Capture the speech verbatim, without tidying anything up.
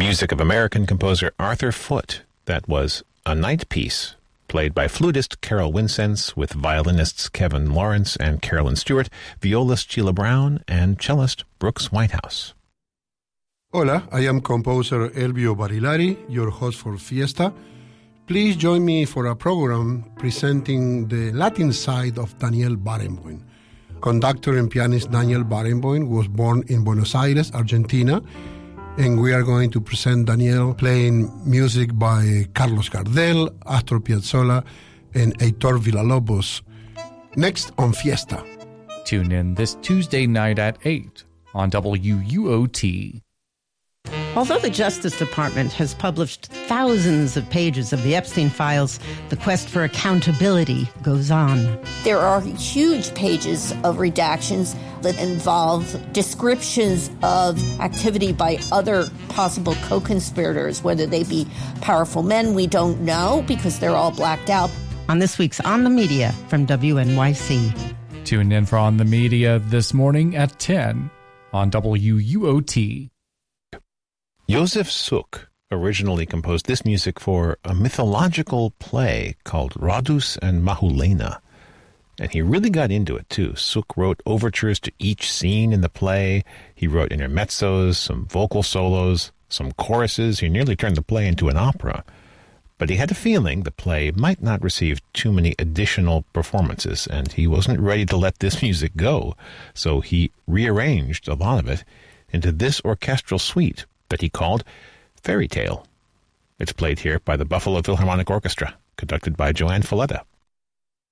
music of American composer Arthur Foote. That was A Night Piece, played by flutist Carol Winsense with violinists Kevin Lawrence and Carolyn Stewart, violist Sheila Brown, and cellist Brooks Whitehouse. Hola, I am composer Elvio Barilari, your host for Fiesta. Please join me for a program presenting the Latin side of Daniel Barenboim. Conductor and pianist Daniel Barenboim was born in Buenos Aires, Argentina, and we are going to present Daniel playing music by Carlos Gardel, Astor Piazzolla, and Heitor Villa-Lobos. Next on Fiesta. Tune in this Tuesday night at eight on W U O T. Although the Justice Department has published thousands of pages of the Epstein files, the quest for accountability goes on. There are huge pages of redactions that involve descriptions of activity by other possible co-conspirators, whether they be powerful men, we don't know because they're all blacked out. On this week's On the Media from W N Y C. Tune in for On the Media this morning at ten on W U O T. Josef Suk originally composed this music for a mythological play called Rhodus and Mahulena. And he really got into it, too. Suk wrote overtures to each scene in the play. He wrote intermezzos, some vocal solos, some choruses. He nearly turned the play into an opera. But he had a feeling the play might not receive too many additional performances, and he wasn't ready to let this music go. So he rearranged a lot of it into this orchestral suite that he called Fairy Tale. It's played here by the Buffalo Philharmonic Orchestra, conducted by Joanne Falletta.